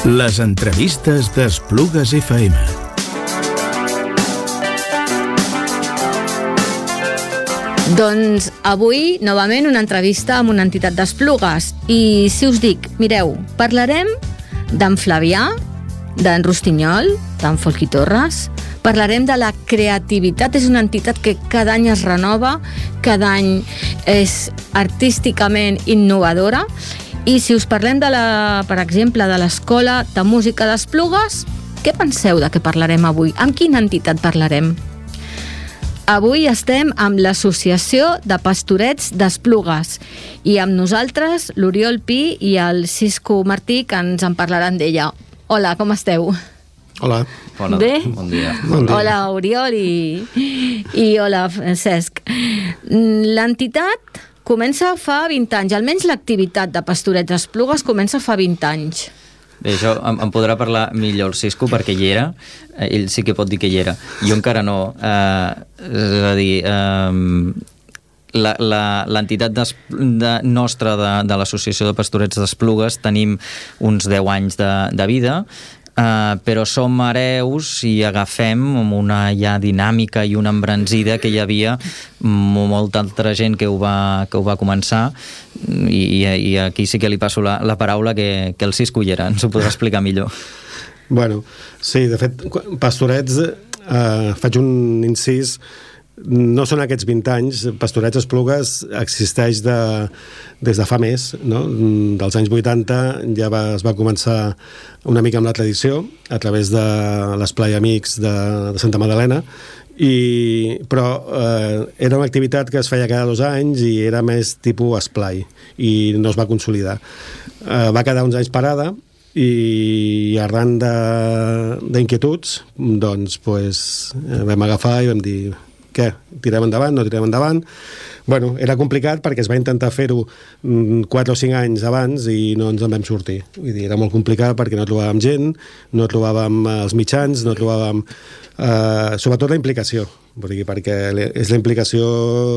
Les entrevistes d'Esplugues FM. Doncs avui, novament, una entrevista amb una entitat d'Esplugues. I si us dic, mireu, parlarem d'en Flavià, d'en Rostinyol, d'en Folqui Torres, parlarem de la creativitat. És una entitat que cada any es renova, cada any és artísticament innovadora. I si us parlem, per exemple, de l'Escola de Música d'Esplugues, què penseu de què parlarem avui? Amb quina entitat parlarem? Avui estem amb l'Associació de Pastorets d'Esplugues i amb nosaltres l'Oriol Pi i el Cisco Martí, que ens en parlaran d'ella. Hola, com esteu? Hola. Hola, bé? Bon dia. Hola, Oriol i hola, Cesc. L'entitat comença fa 20 anys, almenys l'activitat de Pastorets d'Esplugues comença fa 20 anys. Bé, això em podrà parlar millor el Cisco perquè hi era, ell sí que pot dir que hi era, jo encara no. És a dir, l'entitat nostra de l'Associació de Pastorets d'Esplugues tenim uns 10 anys de vida, però som hereus i agafem una ja dinàmica i una embranzida que hi havia molta altra gent que ho va començar i aquí sí que li passo la paraula que el Cisco hi era, ens ho podrà explicar millor. Bueno, sí, de fet, Pastorets, faig un incís, no són aquests 20 anys, Pastorets d'Esplugues existeix des de fa més, no? Dels anys 80 ja es va començar una mica amb la tradició a través de l'Esplai Amics de Santa Magdalena, però era una activitat que es feia cada 2 anys i era més tipus esplai i no es va consolidar. Va quedar uns anys parada i arran d'inquietuds doncs vam agafar i vam dir què? Tirem endavant? No tirem endavant? Bueno, era complicat perquè es va intentar fer-ho 4 o 5 anys abans i no ens en vam sortir. Vull dir, era molt complicat perquè no trobàvem gent, no trobàvem els mitjans, no trobàvem... sobretot la implicació, perquè és la implicació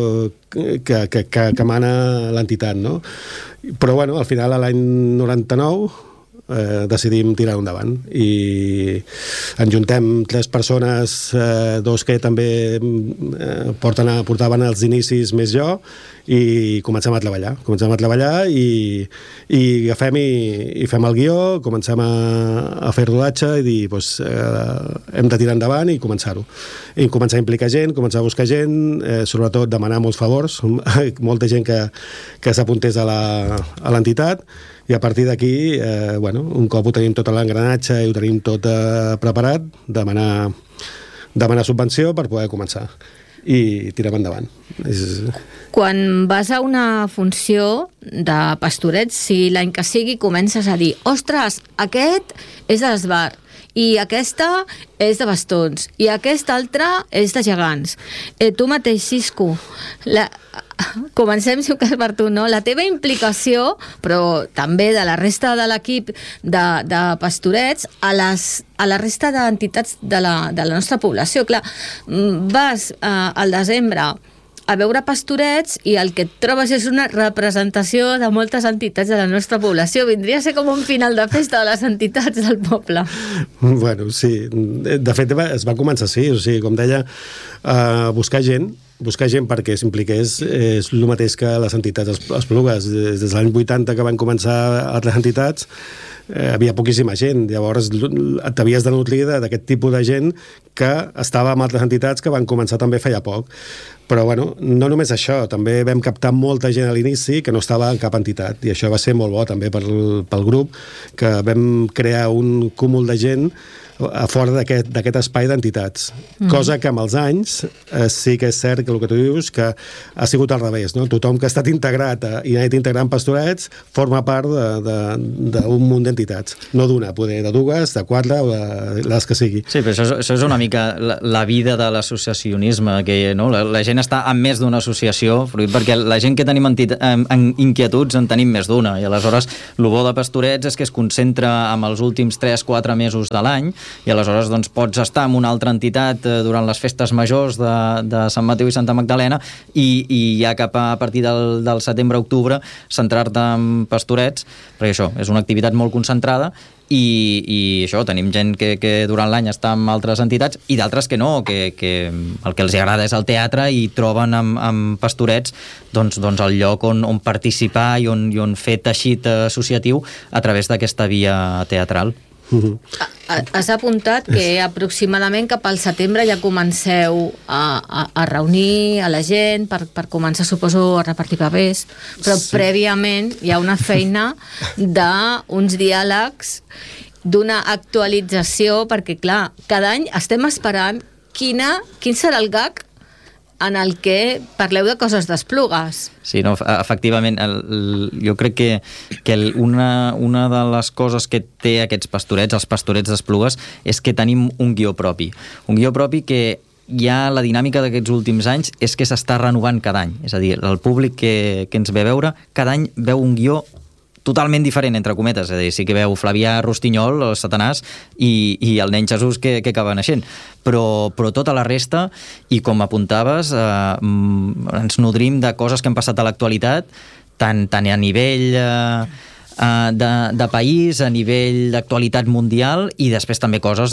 que mana l'entitat, no? Però, bueno, al final, a l'any 99... decidim tirar endavant i ens juntem 3 persones, 2 que també portaven els inicis més jo i comencem a treballar i agafem i fem el guió, comencem a fer rodatge i dir hem de tirar endavant i començar-ho i començar a implicar gent, començar a buscar gent, sobretot demanar molts favors, molta gent que s'apuntés a l'entitat i a partir d'aquí, un cop ho tenim tot a l'engranatge i ho tenim tot preparat, demanar subvenció per poder començar i tirem endavant. Quan vas a una funció de Pastorets, si l'any que sigui comences a dir ostres, aquest és de l'esbar i aquesta és de bastons i aquesta altra és de gegants. Tu mateix, Cisco, comencem, si ho cas per tu, no? La teva implicació, però també de la resta de l'equip de Pastorets a la resta d'entitats de la nostra població. Clar, vas al desembre a veure Pastorets i el que et trobes és una representació de moltes entitats de la nostra població. Vindria a ser com un final de festa de les entitats del poble. Bueno, sí. De fet, es va començar així. O sigui, com deia, buscar gent perquè s'impliqués és el mateix que les entitats Esplugues. Des de l'any 80 que van començar altres entitats, havia poquíssima gent. Llavors t'havies de nutrir d'aquest tipus de gent que estava amb altres entitats que van començar també feia poc. Però bueno, no només això, també vam captar molta gent a l'inici que no estava en cap entitat i això va ser molt bo també pel grup, que vam crear un cúmul de gent a fora d'aquest espai d'entitats. Cosa que amb els anys sí que és cert que el que tu dius que ha sigut al revés, no? Tothom que ha estat integrat i ha anat integrant Pastorets forma part d'un munt d'entitats. No d'una, poder de 2, de 4 o de les que sigui. Sí, però això és una mica la vida de l'associacionisme, que no? La gent està en més d'una associació, perquè la gent que tenim inquietuds en tenim més d'una, i aleshores el bo de Pastorets és que es concentra en els últims 3-4 mesos de l'any i aleshores doncs, pots estar en una altra entitat durant les festes majors de Sant Mateu i Santa Magdalena i ja cap a partir del setembre-octubre centrar-te en Pastorets, perquè això és una activitat molt concentrada i això, tenim gent que durant l'any està en altres entitats i d'altres que no, que el que els agrada és el teatre i troben amb Pastorets doncs el lloc on participar i on fer teixit associatiu a través d'aquesta via teatral. Has apuntat que aproximadament cap al setembre ja comenceu a reunir a la gent per començar, suposo, a repartir papers, però prèviament hi ha una feina d'uns diàlegs, d'una actualització, perquè clar, cada any estem esperant quin serà el gag en el que parleu de coses d'Esplugues. Sí, no, efectivament, jo crec que una de les coses que té aquests pastorets, els pastorets d'Esplugues, és que tenim un guió propi. Un guió propi que ja la dinàmica d'aquests últims anys és que s'està renovant cada any. És a dir, el públic que ens ve a veure, cada any veu un guió totalment diferent, entre cometes, és a dir, sí que veu Flavià Rostinyol, el Satanàs, i el nen Jesús que acaba naixent, però tota la resta, i com apuntaves, ens nodrim de coses que han passat a l'actualitat, tant a nivell de país, a nivell d'actualitat mundial, i després també coses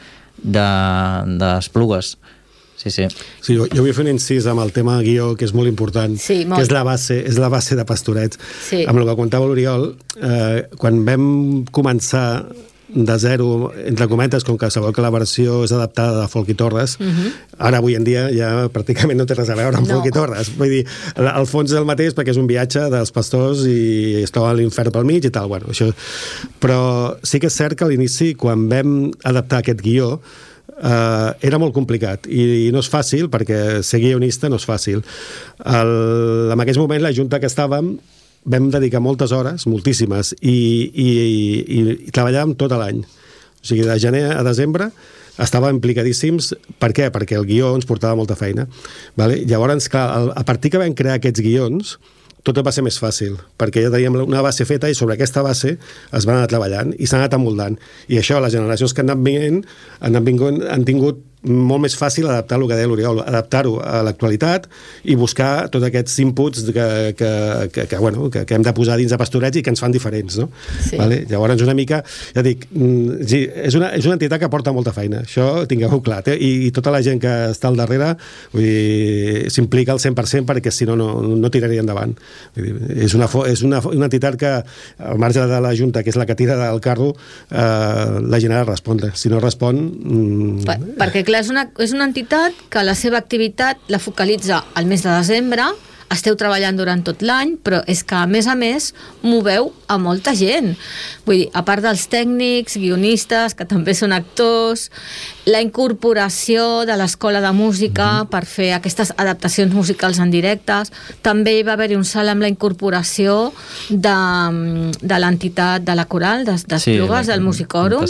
d'Esplugues. Sí. Sí, jo vull fer un incís amb el tema guió, que és molt important, sí, que és la base de Pastorets. Sí. Amb el que contava l'Oriol, quan vam començar de zero, entre cometes, com que sabeu que la versió és adaptada de Folk i Torres, ara avui en dia ja pràcticament no té res a veure amb Folk i Torres. Vull dir, el fons és el mateix perquè és un viatge dels pastors i es troba l'infern pel mig i tal. Bueno, això. Però sí que és cert que a l'inici, quan vam adaptar aquest guió, era molt complicat i no és fàcil, perquè ser guionista no és fàcil. En aquell moment la junta que estàvem vam dedicar moltes hores, moltíssimes, i treballàvem tot l'any. O sigui, de gener a desembre estàvem implicadíssims. Per què? Perquè el guió ens portava molta feina. Vale? Llavors, clar, a partir que vam crear aquests guions, tot va ser més fàcil, perquè ja teníem una base feta i sobre aquesta base es van anar treballant i s'han anat amoldant. I això, les generacions que han anat venint han tingut molt més fàcil adaptar el que deia l'Oriol, adaptar-ho a l'actualitat i buscar tots aquests inputs que hem de posar dins de Pastorets i que ens fan diferents, no? Sí. Vale? Llavors, una mica, ja dic, sí, és una entitat que porta molta feina, això tingueu clar, i tota la gent que està al darrere, vull dir, s'implica al 100% perquè si no tiraria endavant. Vull dir, és una entitat que, al marge de la Junta, que és la que tira del carro, la gent ha de respondre. Si no respon... Perquè clar, és una entitat que la seva activitat la focalitza al mes de desembre, esteu treballant durant tot l'any, però és que, a més, moveu a molta gent. Vull dir, a part dels tècnics, guionistes, que també són actors, la incorporació de l'Escola de Música per fer aquestes adaptacions musicals en directes, també hi va haver-hi un salt amb la incorporació de l'entitat de la coral, d'Esplugues, del Musicorum.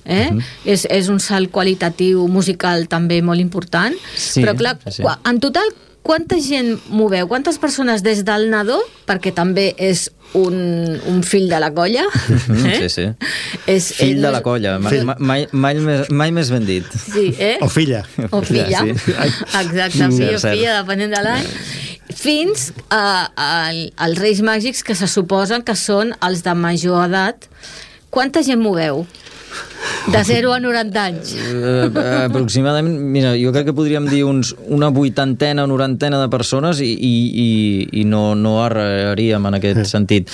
És un salt qualitatiu musical també molt important, però clar, en total, quanta gent moveu? Quantes persones des del nadó, perquè també és un fill de la colla? Sí. Fill de la colla, mai més ben dit. Sí, O filla. O filla, exacte, fill o filla, depenent de l'any. Fins als Reis Màgics, que se suposen que són els de major edat. Quanta gent moveu? De 0 a 90 anys. Aproximadament, mira, jo crec que podríem dir una 80 o 90 de persones i no erraríem en aquest sentit.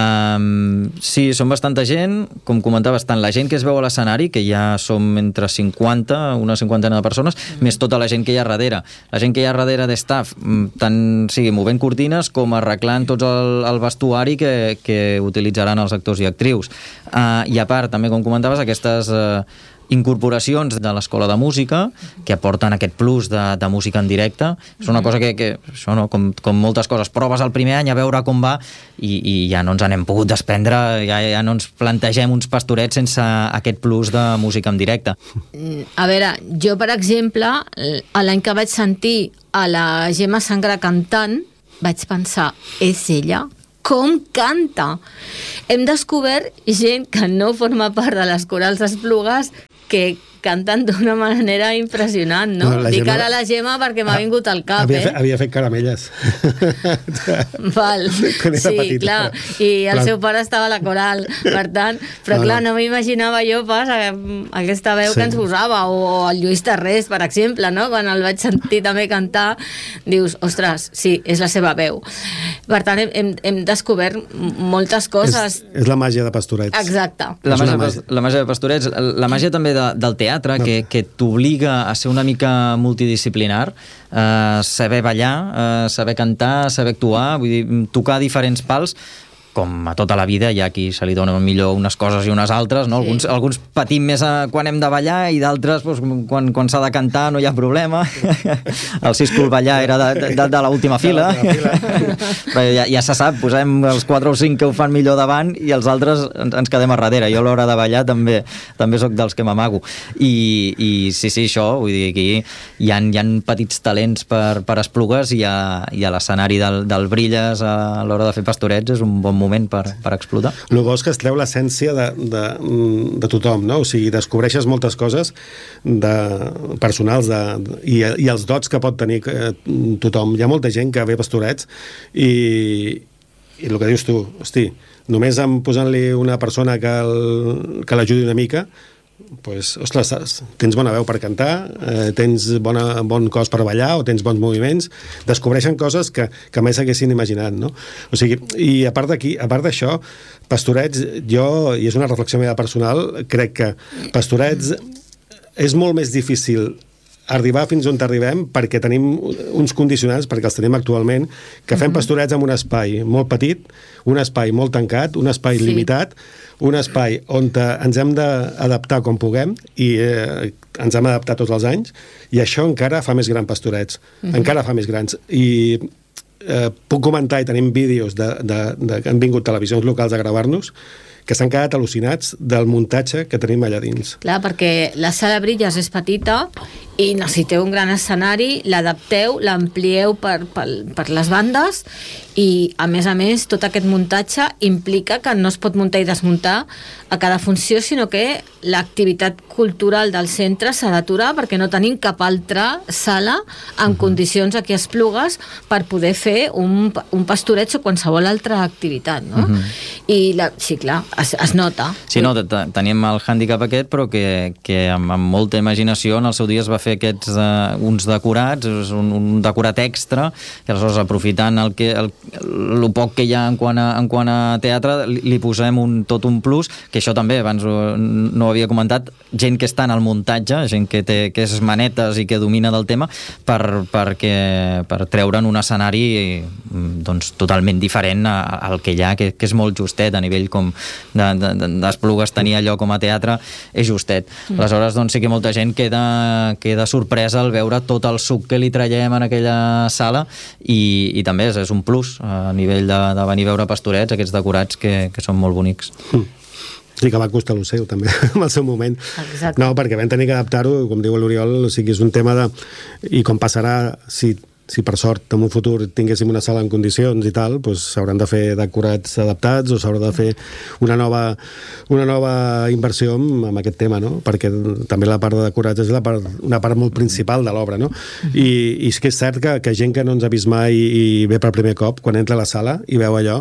Sí, som bastanta gent, com comentaves, tant la gent que es veu a l'escenari, que ja som entre 50, una 50 de persones, més tota la gent que hi ha darrere. La gent que hi ha darrere de staff, tant sigui movent cortines com arreglant tot el vestuari que utilitzaran els actors i actrius. I a part, també com comentaves, aquestes incorporacions de l'Escola de Música que aporten aquest plus de música en directe. És una cosa que això, no? Com moltes coses, proves el primer any a veure com va i ja no ens n'hem pogut desprendre, ja no ens plantegem uns pastorets sense aquest plus de música en directe. A veure, jo per exemple, l'any que vaig sentir a la Gemma Sangra cantant, vaig pensar, és ella? Com canta! Hem descobert gent que no forma part de les corals d'Esplugues que canten d'una manera impressionant, no? Dic ara la Gemma perquè m'ha vingut al cap, havia fet caramelles. Val, sí, clar, i el seu pare estava a la coral, per tant, però clar, no m'imaginava jo pas aquesta veu que ens posava, o el Lluís Tarrés, per exemple, no? Quan el vaig sentir també cantar, dius, ostres, sí, és la seva veu. Per tant, hem descobert moltes coses. És la màgia de Pastorets. Exacte. La màgia de Pastorets, la màgia també del teatre, que t'obliga a ser una mica multidisciplinar, saber ballar, saber cantar, saber actuar, vull dir, tocar diferents pals. Com a tota la vida, hi ha qui se li dona millor unes coses i unes altres, no? Alguns patim més quan hem de ballar i d'altres, quan s'ha de cantar no hi ha problema. El Siscul ballar era de l'última fila. Però ja se sap, posem els 4 o 5 que ho fan millor davant i els altres ens quedem a darrere. Jo a l'hora de ballar també soc dels que m'amago. I sí, això, vull dir, aquí hi ha petits talents per Esplugues i a l'escenari del Brilles a l'hora de fer Pastorets és un bon moment per explotar. El bo és que es treu l'essència de tothom, no? O sigui, descobreixes moltes coses personals i els dots que pot tenir tothom. Hi ha molta gent que ve a Pastorets i el que dius tu, hosti, només posant-li una persona que l'ajudi una mica, pues, ostres, tens bona veu per cantar, tens bon cos per ballar o tens bons moviments, descobreixen coses que mai s'haguessin imaginat, no? O sigui, i a part d'això, Pastorets, i és una reflexió meva personal, crec que Pastorets és molt més difícil arribar fins on arribem perquè tenim uns condicionants, perquè els tenim actualment, que fem Pastorets en un espai molt petit, un espai molt tancat, un espai limitat, un espai on ens hem d'adaptar com puguem i ens hem d'adaptar tots els anys, i això encara fa més gran Pastorets, encara fa més grans. I puc comentar, i tenim vídeos que han vingut televisions locals a gravar-nos, que s'han quedat al·lucinats del muntatge que tenim allà dins. Clar, perquè la sala Brilles és petita i necessiteu un gran escenari, l'adapteu, l'amplieu per les bandes i, a més, tot aquest muntatge implica que no es pot muntar i desmuntar a cada funció, sinó que l'activitat cultural del centre s'ha d'aturar perquè no tenim cap altra sala en condicions aquí a Esplugues per poder fer un pastoreig o qualsevol altra activitat, no? I sí, clar, es nota. Sí, no, tenim el hàndicap aquest, però que amb molta imaginació en el seu dia es va fer uns decorats, un decorat extra, i aleshores aprofitant el poc que hi ha en quant a teatre, li posem tot un plus, que això també, abans no ho havia comentat, gent que està en el muntatge, gent que és manetes i que domina del tema, per treure'n un escenari doncs totalment diferent al que hi ha, que és molt justet a nivell com d'Esplugues, tenir allò com a teatre és justet. Aleshores, doncs sí que molta gent queda sorpresa al veure tot el suc que li traiem en aquella sala i també és un plus a nivell de venir a veure Pastorets, aquests decorats que són molt bonics. Sí, que va costar el seu, també, en el seu moment. Exacte. No, perquè vam tenir que adaptar-ho, com diu l'Oriol, o sigui, és un tema i com passarà, si per sort en un futur tinguéssim una sala en condicions i tal, doncs s'hauran de fer decorats adaptats o s'haurà de fer una nova inversió amb aquest tema, no? Perquè també la part de decorats és una part molt principal de l'obra, no? I és que és cert que gent que no ens ha vist mai i ve per primer cop, quan entra a la sala i veu allò,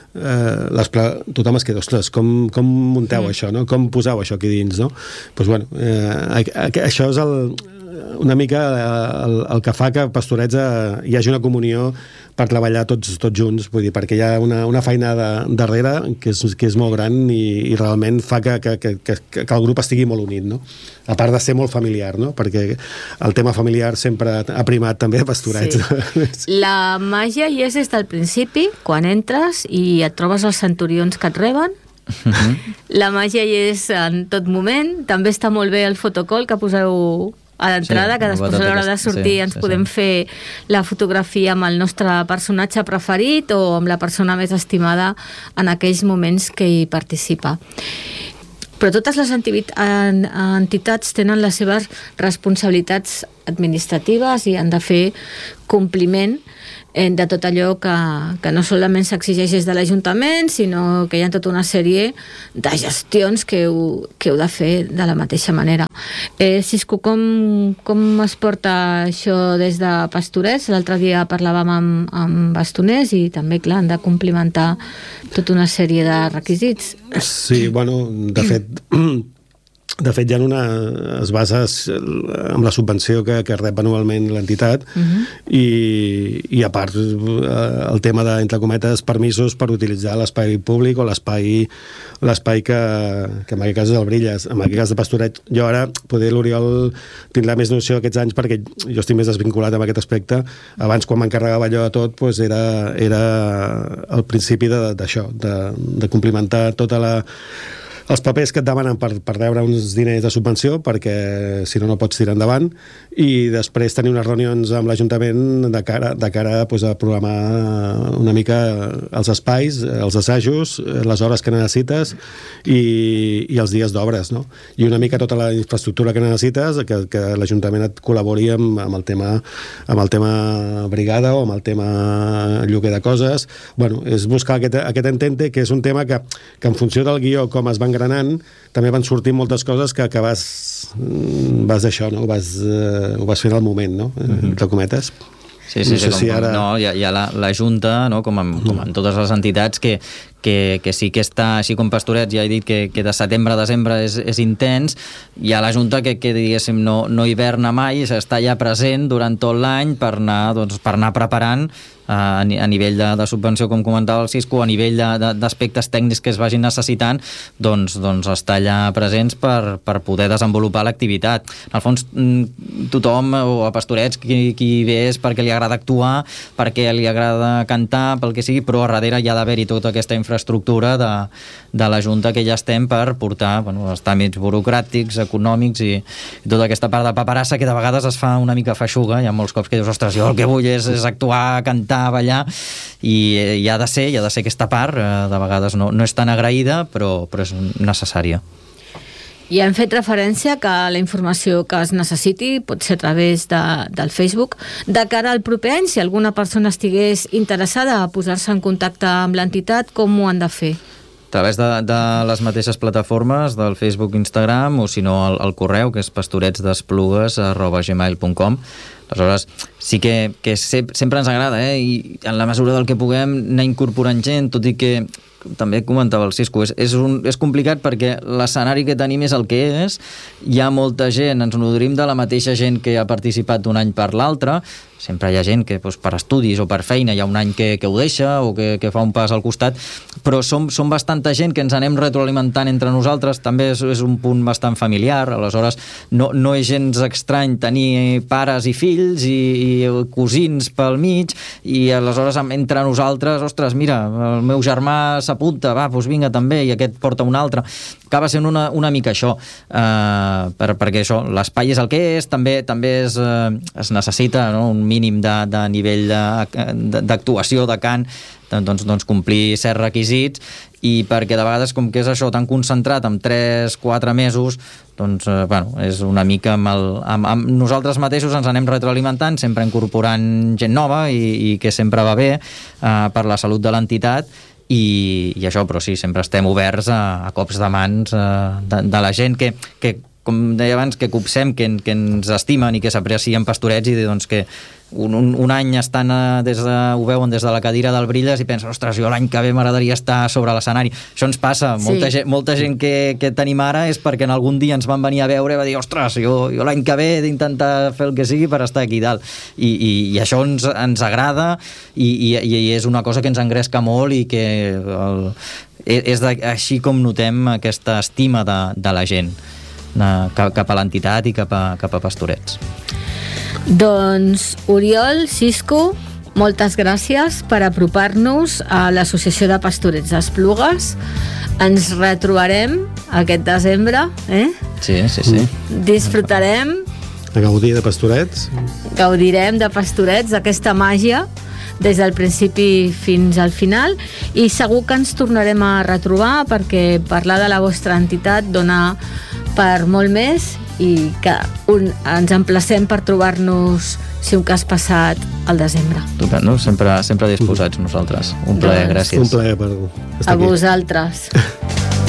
tothom es queda, ostres, com munteu això, no? Com poseu això aquí dins, no? Doncs bueno, això és una mica el que fa que a Pastorets hi hagi una comunió per treballar tots junts, vull dir, perquè hi ha una feina darrere que és molt gran i realment fa que el grup estigui molt unit, no? A part de ser molt familiar, no? Perquè el tema familiar sempre ha primat també a Pastorets. Sí. La màgia hi és des del principi, quan entres i et trobes els centurions que et reben. La màgia hi és en tot moment. També està molt bé el fotocall que poseu a l'entrada, que després a l'hora de sortir ens podem fer la fotografia amb el nostre personatge preferit o amb la persona més estimada en aquells moments que hi participa. Però totes les entitats tenen les seves responsabilitats administratives i han de fer compliment de tot allò que no solament s'exigeix des de l'Ajuntament, sinó que hi ha tota una sèrie de gestions que heu de fer de la mateixa manera. Cisco, com es porta això des de Pastorets? L'altre dia parlàvem amb bastoners i també, clar, han de complimentar tota una sèrie de requisits. Sí, bueno, de fet ja es basa en la subvenció que rep anualment l'entitat i a part el tema de, entre cometes, permisos per utilitzar l'espai públic o l'espai que en aquest cas és el Brilles, en aquest cas de Pastoret. Jo ara, poder l'Oriol tindrà més noció aquests anys perquè jo estic més desvinculat amb aquest aspecte. Abans, quan m'encarregava allò de tot, doncs era el principi d'això, de complimentar tota els papers que et demanen per rebre uns diners de subvenció, perquè si no pots tirar endavant, i després tenir unes reunions amb l'Ajuntament de cara pues, a programar una mica els espais, els assajos, les hores que necessites i els dies d'obres, no? I una mica tota la infraestructura que necessites, que l'Ajuntament et col·labori amb el tema brigada o amb el tema lloguer de coses. Bueno, és buscar aquest entente, que és un tema que en funció del guió, com es van granant, també van sortir moltes coses que vas d'això, no? Ho vas fent al moment, no? Entre cometes. Sí, hi ha la Junta, no? com en totes les entitats, que sí que està, així com Pastorets, ja he dit que de setembre a desembre és intens. Hi ha la Junta que diguéssim, no hiverna mai, està ja present durant tot l'any per anar preparant a nivell de subvenció, com comentava el Cisco, a nivell d'aspectes tècnics que es vagin necessitant, doncs estar allà presents per poder desenvolupar l'activitat. En el fons, tothom, o a Pastorets, qui ve és perquè li agrada actuar, perquè li agrada cantar, pel que sigui, però a darrere hi ha d'haver-hi tota aquesta infraestructura de la Junta que ja estem per portar els tràmits burocràtics, econòmics i tota aquesta part de paperassa que de vegades es fa una mica feixuga. Hi ha molts cops que dius, ostres, jo el que vull és actuar, cantar, ballar, i hi ha de ser aquesta part, de vegades no és tan agraïda, però és necessària. I hem fet referència que la informació que es necessiti pot ser a través del Facebook. De cara al proper any, si alguna persona estigués interessada a posar-se en contacte amb l'entitat, com ho han de fer? A través de les mateixes plataformes, del Facebook, Instagram, o si no el correu, que és pastoretsdesplugues@gmail.com. Aleshores, sí que sempre ens agrada, i en la mesura del que puguem anar incorporant gent, tot i que també comentava el Cisco, és complicat perquè l'escenari que tenim és el que és, hi ha molta gent, ens nodrim de la mateixa gent que ha participat d'un any per l'altre, sempre hi ha gent que per estudis o per feina hi ha un any que ho deixa o que fa un pas al costat, però som bastanta gent que ens anem retroalimentant entre nosaltres, també és un punt bastant familiar, aleshores no és gens estrany tenir pares i fills i cosins pel mig, i aleshores entre nosaltres, ostres, mira, el meu germà s'apunta, doncs vinga també, i aquest porta un altre. Acaba sent una mica això, perquè això, l'espai és el que és, també es necessita, no?, un mínim de nivell d'actuació, de cant, doncs complir certs requisits, i perquè de vegades, com que és això tan concentrat en 3-4 mesos, doncs, és una mica amb nosaltres mateixos ens anem retroalimentant, sempre incorporant gent nova i que sempre va bé per la salut de l'entitat, i això, però sí, sempre estem oberts a cops de mans de la gent que com deia abans, que copsem, que ens estimen i que s'aprecien Pastorets, i doncs que un any estan ho veuen des de la cadira del Brilles i pensen, ostres, jo l'any que ve m'agradaria estar sobre l'escenari. Això ens passa, molta gent que tenim ara és perquè en algun dia ens van venir a veure i va dir, ostres, jo l'any que ve he d'intentar fer el que sigui per estar aquí dalt, i això ens agrada, i és una cosa que ens engresca molt, i que és així com notem aquesta estima de la gent cap a l'entitat i cap a Pastorets. Doncs, Oriol, Cisco, moltes gràcies per apropar-nos a l'Associació de Pastorets d'Esplugues. Ens retrobarem aquest desembre, Sí. Disfrutarem. De gaudir de Pastorets. Gaudirem de Pastorets, d'aquesta màgia, des del principi fins al final, i segur que ens tornarem a retrobar, perquè parlar de la vostra entitat dona per molt més, i que ens emplacem per trobar-nos, si un cas passat, al desembre. Estupendo, sempre disposats nosaltres. Un plaer, gràcies. Un plaer per estar aquí. A vosaltres.